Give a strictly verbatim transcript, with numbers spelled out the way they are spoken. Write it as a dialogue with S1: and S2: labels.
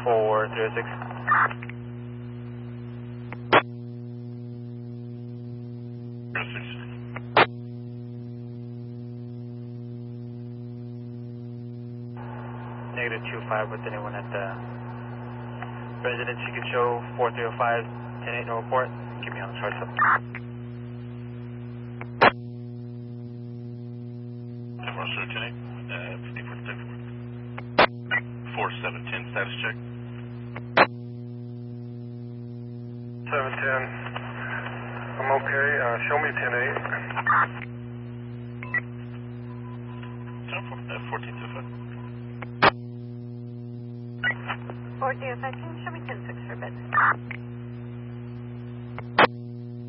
S1: four three oh six. Negative two five with anyone at the residence. You can show four three oh five, ten eight, no report. Give me on the chart up.
S2: ten eight, uh, fifty-four six. four seven ten, status check.
S3: seven ten, I'm okay, uh, show me ten eight.
S2: fourteen two five.
S4: four three oh five, can you show me ten six for a bit?